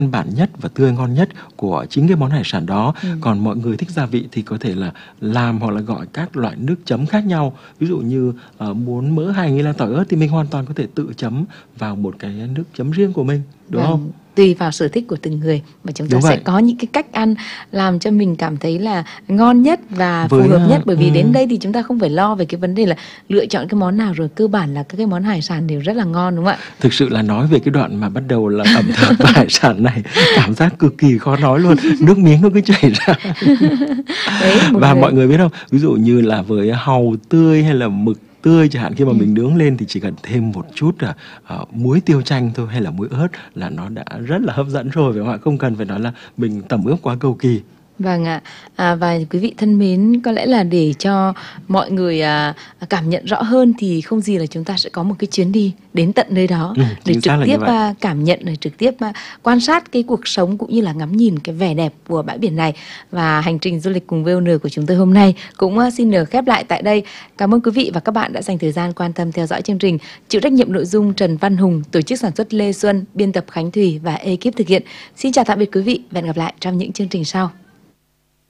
bản nhất và tươi ngon nhất của chính cái món hải sản đó. Còn mọi người thích gia vị thì có thể là làm hoặc là gọi các loại nước chấm khác nhau. Ví dụ như muốn mỡ hành hay là tỏi ớt thì mình hoàn toàn có thể tự chấm vào một cái nước chấm riêng của mình, đúng không? Tùy vào sở thích của từng người mà chúng ta Đúng sẽ vậy. có những cái cách ăn làm cho mình cảm thấy là ngon nhất và phù Với, hợp nhất. Bởi vì đến đây thì chúng ta không phải lo về cái vấn đề là lựa chọn cái món nào, rồi cơ bản là các cái món hải sản đều rất là ngon, đúng không ạ? Thực sự là nói về cái đoạn mà bắt đầu là ẩm thực và hải sản này, cảm giác cực kỳ khó nói luôn, nước miếng nó cứ chảy ra. Đấy, Và mọi người biết không, ví dụ như là với hàu tươi hay là mực tươi chẳng hạn, khi mà mình nướng lên thì chỉ cần thêm một chút muối tiêu chanh thôi hay là muối ớt là nó đã rất là hấp dẫn rồi, phải không ạ? Không cần phải nói là mình tẩm ướp quá cầu kỳ. Vâng ạ. Và quý vị thân mến, có lẽ là để cho mọi người cảm nhận rõ hơn thì không gì là chúng ta sẽ có một cái chuyến đi đến tận nơi đó để trực tiếp cảm nhận, để trực tiếp quan sát cái cuộc sống cũng như là ngắm nhìn cái vẻ đẹp của bãi biển này. Và hành trình du lịch cùng VON của chúng tôi hôm nay cũng xin được khép lại tại đây. Cảm ơn quý vị và các bạn đã dành thời gian quan tâm theo dõi chương trình. Chịu trách nhiệm nội dung Trần Văn Hùng, tổ chức sản xuất Lê Xuân, biên tập Khánh Thùy và ekip thực hiện. Xin chào tạm biệt quý vị và hẹn gặp lại trong những chương trình sau.